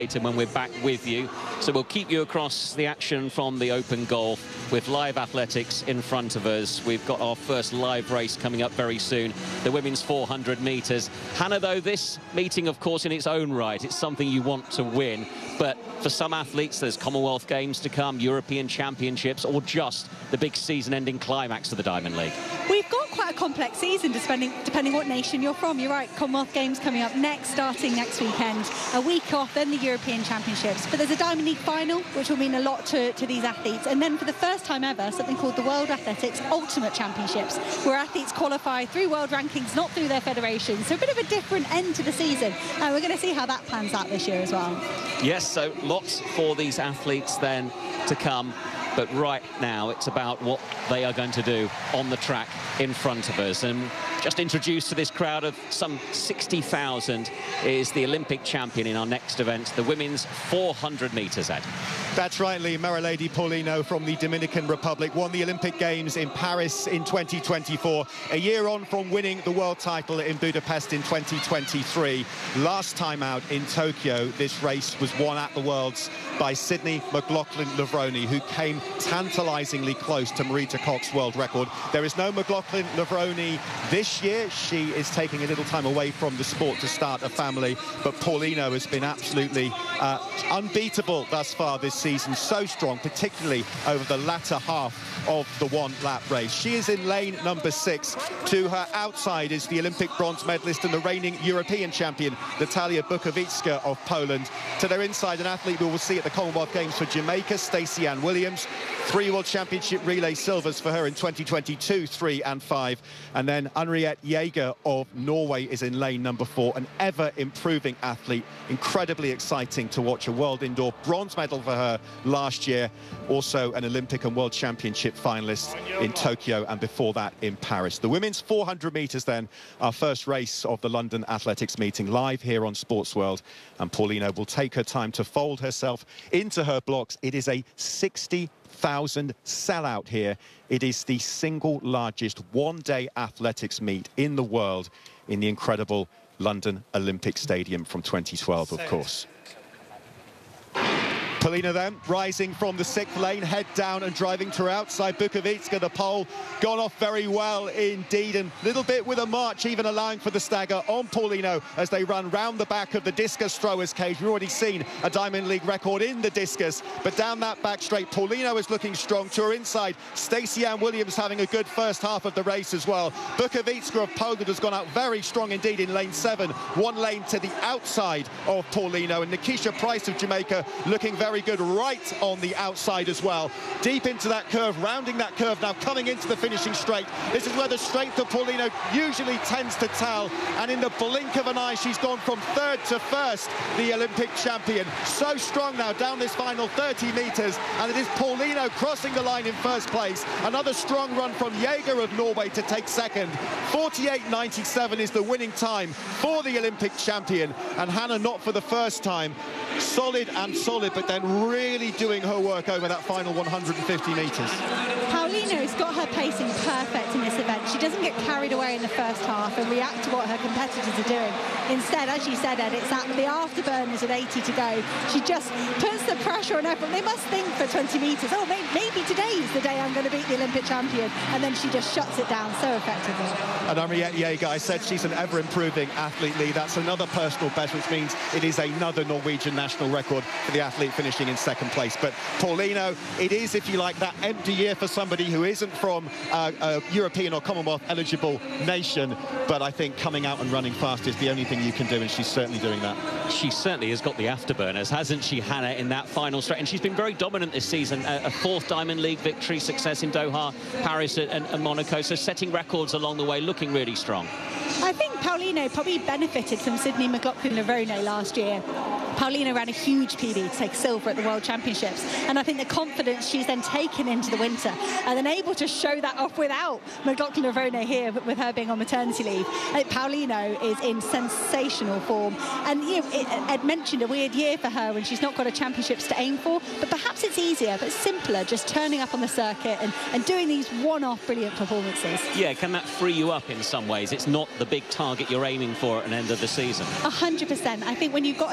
when we're back with you. So we'll keep you across the action from the Open Golf with live athletics in front of us. We've got our first live race coming up very soon, the women's 400 metres. Hannah, though, this meeting, of course, in its own right, it's something you want to win. But for some athletes, there's Commonwealth Games to come, European Championships, or just the big season-ending climax of the Diamond League. We've got quite a complex season, depending what nation you're from. You're right, Commonwealth Games coming up next, starting next weekend. A week off, then the European Championships. But there's a Diamond League final, which will mean a lot to these athletes. And then for the first time ever, something called the World Athletics Ultimate Championships, where athletes qualify through world rankings, not through their federations. So a bit of a different end to the season. And we're going to see how that plans out this year as well. Yes, so lots for these athletes then to come. But right now, it's about what they are going to do on the track in front of us. And just introduced to this crowd of some 60,000 is the Olympic champion in our next event, the women's 400 metres, Ed. That's right, Lee. Marilady Paulino from the Dominican Republic won the Olympic Games in Paris in 2024, a year on from winning the world title in Budapest in 2023. Last time out in Tokyo, this race was won at the Worlds by Sydney McLaughlin-Levrone, who came tantalisingly close to Marita Koch's world record. There is no McLaughlin-Levrone this year. She is taking a little time away from the sport to start a family, but Paulino has been absolutely unbeatable thus far this season. So strong, particularly over the latter half of the one-lap race. She is in lane number 6. To her outside is the Olympic bronze medalist and the reigning European champion, Natalia Bukowiczka of Poland. To their inside, an athlete we will see at the Commonwealth Games for Jamaica, Stacey Ann Williams. 3 World Championship relay silvers for her in 2022, 3 and 5. And then Henriette Jaeger of Norway is in lane number 4, an ever-improving athlete. Incredibly exciting to watch. A world indoor bronze medal for her last year. Also an Olympic and World Championship finalist in Tokyo and before that in Paris. The women's 400 metres then, our first race of the London Athletics meeting, live here on Sports World. And Paulino will take her time to fold herself into her blocks. It is a 60,000 sellout here. It is the single largest one-day athletics meet in the world in the incredible London Olympic Stadium from 2012, of course. Paulino then, rising from the 6th lane, head down and driving to her outside. Bukowiczka, the pole, gone off very well indeed, and a little bit with a march, even allowing for the stagger on Paulino as they run round the back of the discus throwers cage. We've already seen a Diamond League record in the discus, but down that back straight, Paulino is looking strong. To her inside, Stacey Ann Williams having a good first half of the race as well. Bukowiczka of Poland has gone out very strong indeed in lane 7, 1 lane to the outside of Paulino, and Nikisha Price of Jamaica looking very good right on the outside as well. Deep into that curve, rounding that curve now, coming into the finishing straight. This is where the strength of Paulino usually tends to tell, and in the blink of an eye, she's gone from 3rd to 1st, the Olympic champion. So strong now down this final 30 metres, and it is Paulino crossing the line in 1st place. Another strong run from Jaeger of Norway to take 2nd. 48.97 is the winning time for the Olympic champion, and Hannah, not for the first time, solid and solid, but then really doing her work over that final 150 metres. Paulino's got her pacing perfect in this event. She doesn't get carried away in the first half and react to what her competitors are doing. Instead, as you said, Ed, it's at the afterburners at 80 to go. She just puts the pressure on everyone. They must think for 20 metres, oh, maybe today is the day I'm going to beat the Olympic champion. And then she just shuts it down so effectively. And Henriette Jaeger, I said she's an ever-improving athlete, Lee. That's another personal best, which means it is another Norwegian national record for the athlete finishing in 2nd place. But Paulino, it is, if you like, that empty year for somebody who isn't from a European or Commonwealth eligible nation. But I think coming out and running fast is the only thing you can do, and she's certainly doing that. She certainly has got the afterburners, hasn't she, Hannah, in that final straight? And she's been very dominant this season. A 4th Diamond League victory, success in Doha, Paris and Monaco. So setting records along the way, looking really strong. I think Paulino probably benefited from Sydney McLaughlin-Levrone last year. Paulino ran a huge PB to take silver at the World Championships, and I think the confidence she's then taken into the winter and then able to show that off without McLaughlin-Levrone here, with her being on maternity leave. Paulino is in sensational form, and you know, Ed mentioned a weird year for her when she's not got a championships to aim for, but perhaps it's easier but simpler just turning up on the circuit and doing these one-off brilliant performances. Yeah, can that free you up in some ways? It's not the big target you're aiming for at an end of the season. 100%. I think when you've got a championship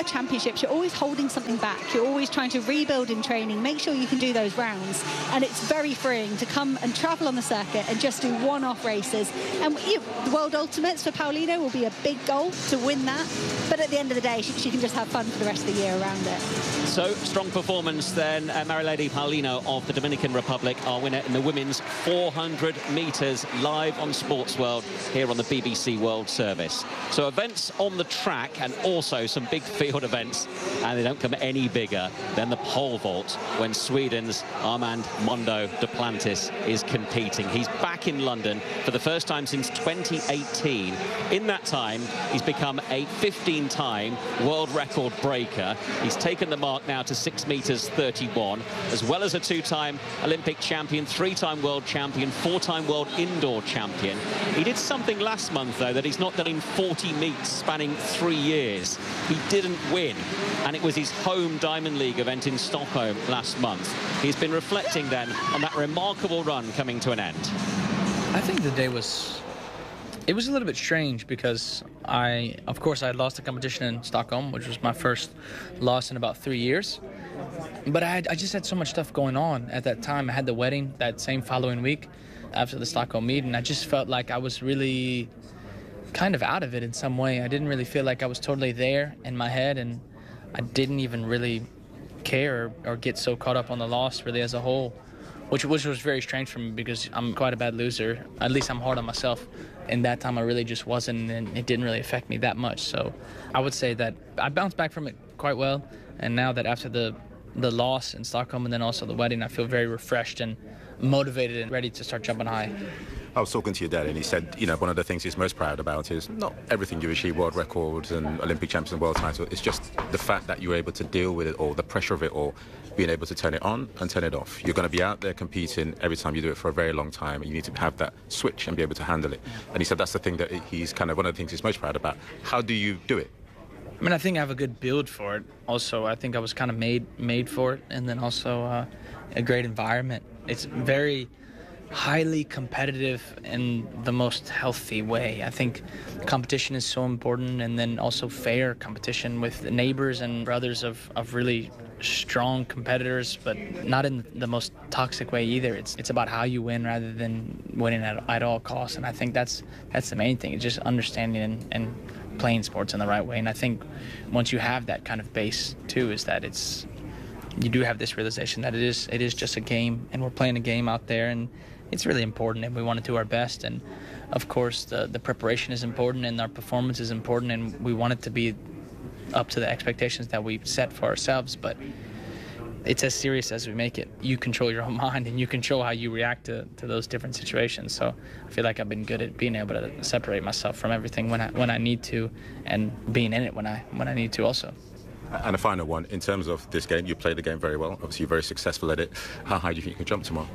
Championships, you're always holding something back. You're always trying to rebuild in training, make sure you can do those rounds. And it's very freeing to come and travel on the circuit and just do one-off races. And the World Ultimates for Paulino will be a big goal to win that. But at the end of the day, she can just have fun for the rest of the year around it. So, strong performance then. Marilady Paulino of the Dominican Republic, our winner in the women's 400 metres, live on Sports World here on the BBC World Service. So events on the track and also some big field events, and they don't come any bigger than the pole vault when Sweden's Armand Mondo Duplantis is competing. He's back in London for the first time since 2018. In that time, he's become a 15-time world record breaker. He's taken the mark now to 6 meters 31, as well as a 2-time Olympic champion, 3-time world champion, 4-time world indoor champion. He did something last month, though, that he's not done in 40 meets spanning 3 years. He didn't win, and it was his home Diamond League event in Stockholm last month. He's been reflecting then on that remarkable run coming to an end. I think the day was... It was a little bit strange because of course, I had lost the competition in Stockholm, which was my first loss in about 3 years. But I just had so much stuff going on at that time. I had the wedding that same following week after the Stockholm meet, and I just felt like I was really kind of out of it in some way. I didn't really feel like I was totally there in my head, and I didn't even really care or get so caught up on the loss really as a whole, which was very strange for me because I'm quite a bad loser. At least I'm hard on myself. And that time I really just wasn't, and it didn't really affect me that much. So I would say that I bounced back from it quite well. And now that after the loss in Stockholm and then also the wedding, I feel very refreshed and motivated and ready to start jumping high. I was talking to your dad, and he said, you know, one of the things he's most proud about is not everything you achieve, world records and Olympic champions and world title. It's just the fact that you're able to deal with it all, the pressure of it all, being able to turn it on and turn it off. You're going to be out there competing every time you do it for a very long time, and you need to have that switch and be able to handle it. And he said that's the thing that he's kind of one of the things he's most proud about. How do you do it? I mean, I think I have a good build for it. Also, I think I was kind of made for it, and then also a great environment. It's very highly competitive in the most healthy way. I think competition is so important, and then also fair competition with neighbors and brothers of really strong competitors, but not in the most toxic way either. It's about how you win rather than winning at all costs, and I think that's the main thing. It's just understanding and playing sports in the right way. And I think once you have that kind of base too, is that you do have this realization that it is just a game, and we're playing a game out there, and it's really important, and we want to do our best. And of course the preparation is important, and our performance is important, and we want it to be up to the expectations that we set for ourselves. But it's as serious as we make it. You control your own mind, and you control how you react to those different situations. So I feel like I've been good at being able to separate myself from everything when I need to, and being in it when I need to also. And a final one, in terms of this game, you played the game very well. Obviously, you're very successful at it. How high do you think you can jump tomorrow?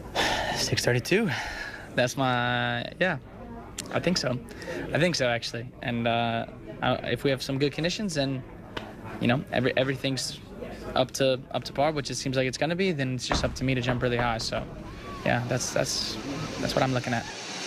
632. That's yeah, I think so. Actually. And if we have some good conditions, and you know, everything's up to par, which it seems like it's going to be, then it's just up to me to jump really high. So yeah, that's what I'm looking at.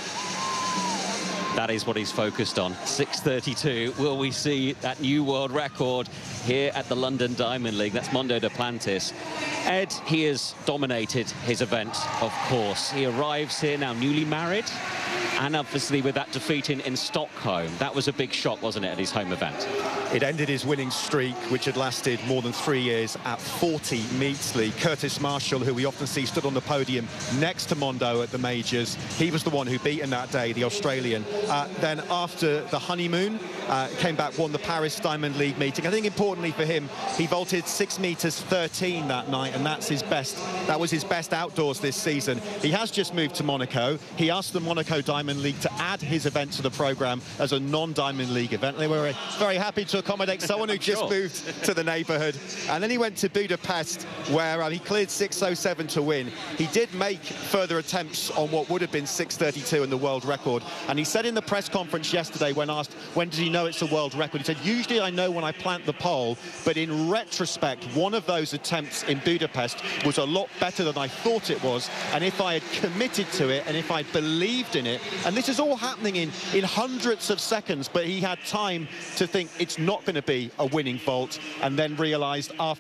That is what he's focused on. 6:32. Will we see that new world record here at the London Diamond League? That's Mondo Duplantis. Ed, he has dominated his event, of course. He arrives here now newly married, and obviously with that defeat in Stockholm, that was a big shock, wasn't it, at his home event? It ended his winning streak, which had lasted more than 3 years, at 40 meets. Lee Curtis Marshall, who we often see stood on the podium next to Mondo at the majors, he was the one who beat him that day, the Australian. Then after the honeymoon, came back, won the Paris Diamond League meeting. I think importantly for him, he vaulted 6 meters 13 that night, and that's his best. That was his best outdoors this season. He has just moved to Monaco. He asked the Monaco Diamond League to add his event to the program as a non-Diamond League event. They were very happy to accommodate someone who just moved to the neighborhood. And then he went to Budapest, where he cleared 6:07 to win. He did make further attempts on what would have been 6:32 and the world record. And he said in the press conference yesterday, when asked when did he know it's a world record, he said, usually I know when I plant the pole, but in retrospect, one of those attempts in Budapest was a lot better than I thought it was. And if I had committed to it, and if I believed in it, And this is all happening in hundredths of seconds, but he had time to think it's not going to be a winning vault, and then realised after